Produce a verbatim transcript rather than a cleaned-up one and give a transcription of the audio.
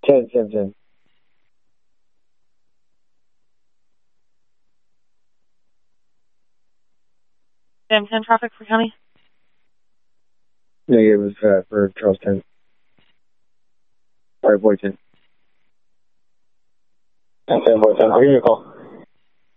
ten, ten, ten. Sam ten traffic for county? Negative was uh, for Charles ten. Sorry, Boy ten. ten, Boy ten. I'll give you a call.